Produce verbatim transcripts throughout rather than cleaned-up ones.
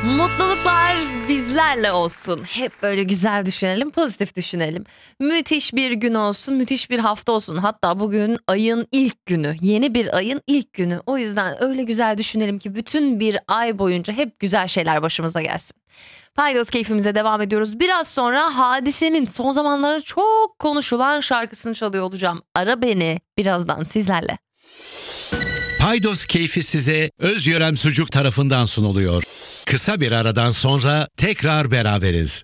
Mutluluklar bizlerle olsun. Hep böyle güzel düşünelim, pozitif düşünelim. Müthiş bir gün olsun, müthiş bir hafta olsun. Hatta bugün ayın ilk günü, yeni bir ayın ilk günü. O yüzden öyle güzel düşünelim ki bütün bir ay boyunca hep güzel şeyler başımıza gelsin. Paydos keyfimize devam ediyoruz. Biraz sonra Hadise'nin son zamanlarda çok konuşulan şarkısını çalıyor olacağım. Ara Beni birazdan sizlerle. Paydos keyfi size Özyörem Sucuk tarafından sunuluyor. Kısa bir aradan sonra tekrar beraberiz.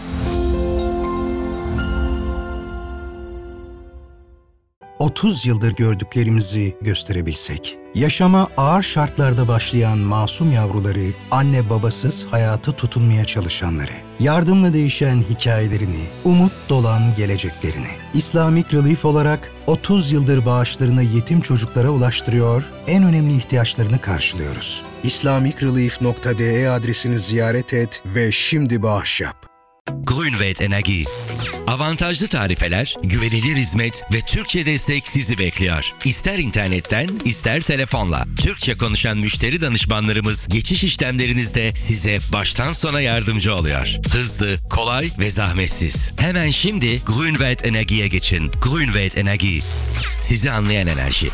otuz yıldır gördüklerimizi gösterebilsek. Yaşama ağır şartlarda başlayan masum yavruları, anne babasız hayata tutunmaya çalışanları, yardımla değişen hikayelerini, umut dolan geleceklerini. Islamic Relief olarak otuz yıldır bağışlarını yetim çocuklara ulaştırıyor, en önemli ihtiyaçlarını karşılıyoruz. islamic relief nokta d e adresini ziyaret et ve şimdi bağış yap. Grünwald Energie. Avantajlı tarifeler, güvenilir hizmet ve Türkçe destek sizi bekliyor. İster internetten, ister telefonla. Türkçe konuşan müşteri danışmanlarımız geçiş işlemlerinizde size baştan sona yardımcı oluyor. Hızlı, kolay ve zahmetsiz. Hemen şimdi Grünwald Energie'ye geçin. Grünwald Energie. Sizi anlayan enerji.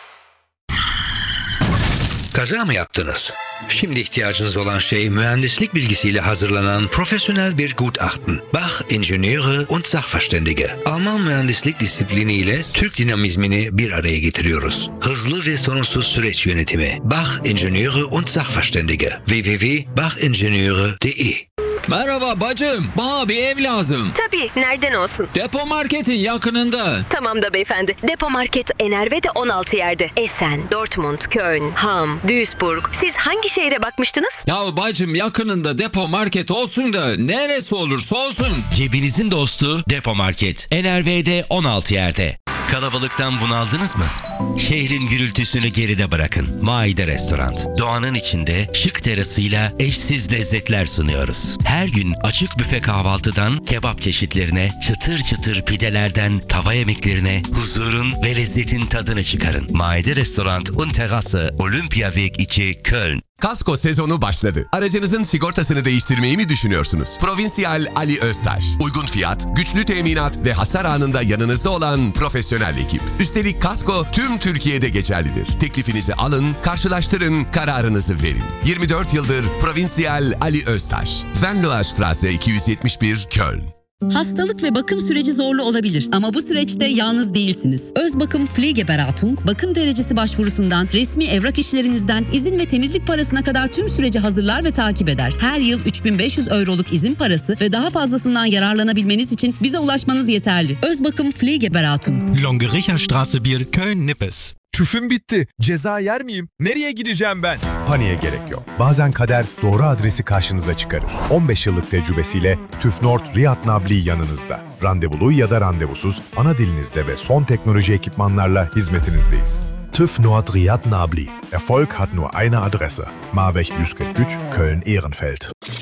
Kaza mı yaptınız? Şimdi ihtiyacınız olan şey mühendislik bilgisiyle hazırlanan profesyonel bir Gutachten. Bach Ingenieure und Sachverständige. Alman mühendislik disipliniyle Türk dinamizmini bir araya getiriyoruz. Hızlı ve sorunsuz süreç yönetimi. Bach Ingenieure und Sachverständige. w w w nokta bach ingenieure nokta d e Merhaba bacım, bana bir ev lazım. Tabii, nereden olsun? Depo marketin yakınında. Tamam da beyefendi. Depo market Enerve'de on altı yerde. Essen, Dortmund, Köln, Hamm, Duisburg. Siz hangi şehre bakmıştınız? Ya bacım yakınında depo market olsun da neresi olursa olsun. Cebinizin dostu Depo Market. N R V'de on altı yerde. Kalabalıktan bunaldınız mı? Şehrin gürültüsünü geride bırakın. Maide Restoran. Doğanın içinde şık terasıyla eşsiz lezzetler sunuyoruz. Her gün açık büfe kahvaltıdan kebap çeşitlerine, çıtır çıtır pidelerden tava yemeklerine huzurun ve lezzetin tadını çıkarın. Maide Restoran und Terrasse, Olympiaweg iki, Köln. Kasko sezonu başladı. Aracınızın sigortasını değiştirmeyi mi düşünüyorsunuz? Provincial Ali Öztaş. Uygun fiyat, güçlü teminat ve hasar anında yanınızda olan profesyonel ekip. Üstelik kasko tüm Türkiye'de geçerlidir. Teklifinizi alın, karşılaştırın, kararınızı verin. yirmi dört yıldır Provincial Ali Öztaş. Venloastrasse iki yüz yetmiş bir, Köln. Hastalık ve bakım süreci zorlu olabilir ama bu süreçte yalnız değilsiniz. Özbakım Pflegeberatung, bakım derecesi başvurusundan, resmi evrak işlerinizden, izin ve temizlik parasına kadar tüm süreci hazırlar ve takip eder. Her yıl üç bin beş yüz euroluk izin parası ve daha fazlasından yararlanabilmeniz için bize ulaşmanız yeterli. Özbakım Pflegeberatung. Longericherstraße bir, Köln-Nippes. TÜF'üm bitti. Ceza yer miyim? Nereye gideceğim ben? Paniğe gerek yok. Bazen kader doğru adresi karşınıza çıkarır. on beş yıllık tecrübesiyle TÜF Nord Riyad Nabli yanınızda. Randevulu ya da randevusuz, ana dilinizde ve son teknoloji ekipmanlarla hizmetinizdeyiz. TÜV Nord Riyad Nabli. Erfolg hat nur eine Adresse. Marweg yüz kırk üç, Köln-Ehrenfeld.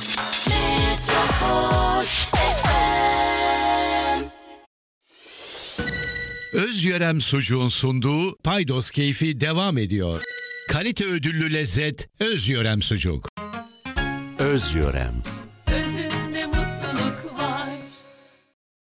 Özyörem Sucuğun sunduğu Paydos keyfi devam ediyor. Kalite ödüllü lezzet Özyörem Sucuk. Özyörem. Özüm